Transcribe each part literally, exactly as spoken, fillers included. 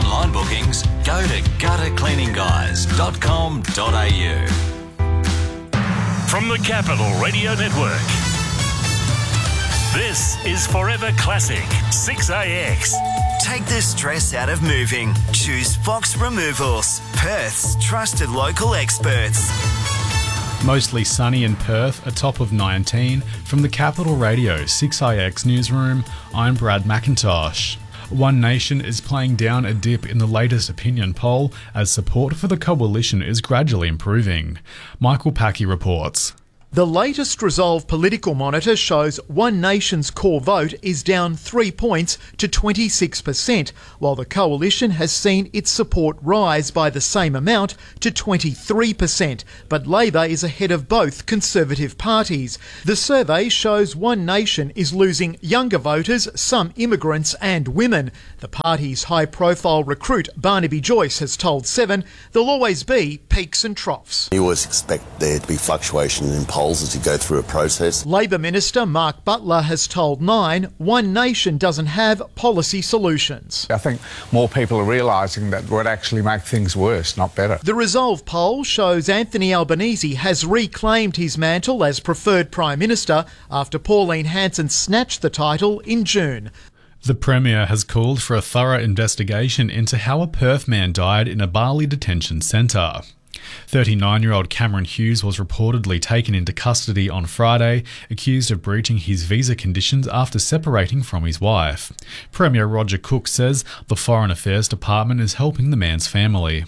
online bookings, go to gutter cleaning guys dot com dot a u. From the Capital Radio Network, this is Forever Classic six A X. Take the stress out of moving. Choose Fox Removals, Perth's trusted local experts. Mostly sunny in Perth, a top of nineteen. From the Capital Radio six A X newsroom, I'm Brad McIntosh. One Nation is playing down a dip in the latest opinion poll as support for the coalition is gradually improving. Michael Packey reports. The latest Resolve Political Monitor shows One Nation's core vote is down three points to twenty-six percent, while the Coalition has seen its support rise by the same amount to twenty-three percent, but Labor is ahead of both Conservative parties. The survey shows One Nation is losing younger voters, some immigrants and women. The party's high-profile recruit Barnaby Joyce has told Seven there'll always be peaks and troughs. You always expect there to be fluctuation in polls as you go through a process. Labor Minister Mark Butler has told Nine One Nation doesn't have policy solutions. I think more people are realising that would actually make things worse, not better. The Resolve poll shows Anthony Albanese has reclaimed his mantle as preferred Prime Minister after Pauline Hanson snatched the title in June. The Premier has called for a thorough investigation into how a Perth man died in a Bali detention centre. thirty-nine-year-old Cameron Hughes was reportedly taken into custody on Friday, accused of breaching his visa conditions after separating from his wife. Premier Roger Cook says the Foreign Affairs Department is helping the man's family.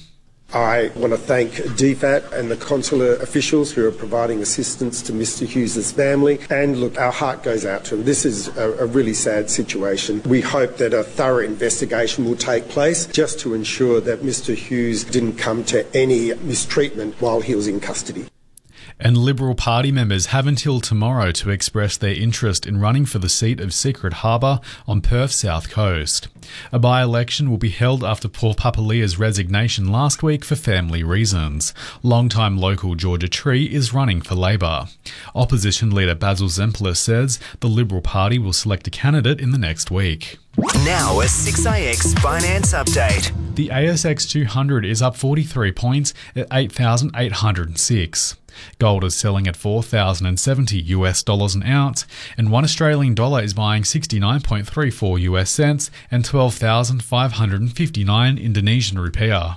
I want to thank D FAT and the consular officials who are providing assistance to Mister Hughes' family. And look, our heart goes out to him. This is a, a really sad situation. We hope that a thorough investigation will take place just to ensure that Mister Hughes didn't come to any mistreatment while he was in custody. And Liberal Party members have until tomorrow to express their interest in running for the seat of Secret Harbour on Perth's south coast. A by-election will be held after Paul Papalia's resignation last week for family reasons. Longtime local Georgia Tree is running for Labor. Opposition leader Basil Zempler says the Liberal Party will select a candidate in the next week. Now a six A X finance update. The A S X two hundred is up forty-three points at eight thousand eight hundred six. Gold is selling at four thousand seventy US dollars an ounce, and one Australian dollar is buying sixty-nine point three four US cents and twelve thousand five hundred fifty-nine Indonesian rupiah.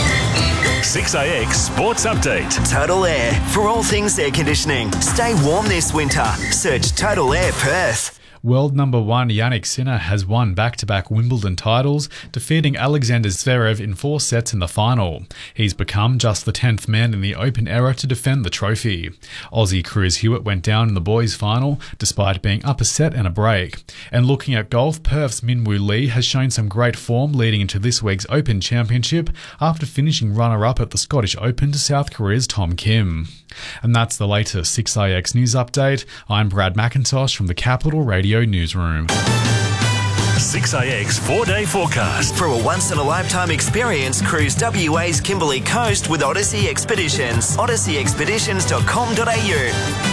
six A X Sports Update. Total Air. For all things air conditioning, stay warm this winter. Search Total Air Perth. World number one Yannick Sinner has won back-to-back Wimbledon titles, defeating Alexander Zverev in four sets in the final. He's become just the tenth man in the Open era to defend the trophy. Aussie Cruz Hewitt went down in the boys' final, despite being up a set and a break. And looking at golf, Perth's Minwoo Lee has shown some great form leading into this week's Open Championship after finishing runner-up at the Scottish Open to South Korea's Tom Kim. And that's the latest six A X News Update. I'm Brad McIntosh from the Capital Radio Newsroom. six A X four-day forecast. For a once-in-a-lifetime experience, cruise W A's Kimberley Coast with Odyssey Expeditions. odyssey expeditions dot com dot a u.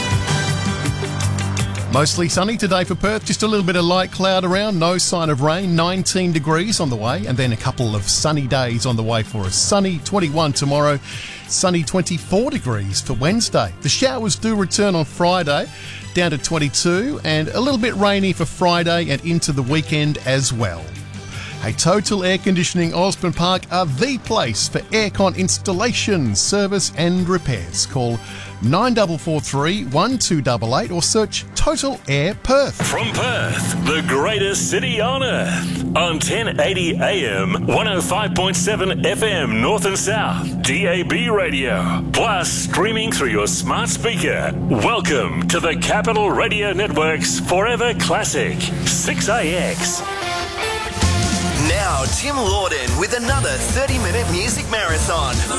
Mostly sunny today for Perth, just a little bit of light cloud around, no sign of rain, nineteen degrees on the way, and then a couple of sunny days on the way for us. Sunny twenty-one tomorrow, sunny twenty-four degrees for Wednesday. The showers do return on Friday, down to twenty-two, and a little bit rainy for Friday and into the weekend as well. Hey, Total Air Conditioning Osborne Park are the place for aircon installation, service and repairs. Call nine four four three, one two eight eight or search Total Air Perth. From Perth, the greatest city on earth. On ten eighty A M, one oh five point seven F M North and South, D A B radio. Plus streaming through your smart speaker. Welcome to the Capital Radio Network's Forever Classic six A X. Now, Tim Lawden with another thirty-minute music marathon.